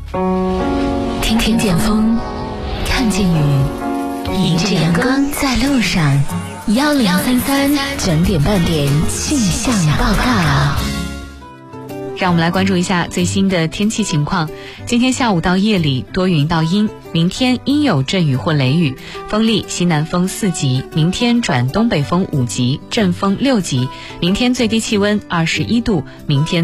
听见风，看见雨，迎着阳光在路上。1033整点半点气象报告。 让我们来关注一下最新的天气情况。今天下午到夜里多云到阴，明天阴有阵雨或雷雨，风力西南风4级，明天转东北风5级，阵风6级。明天最低气温21度，明天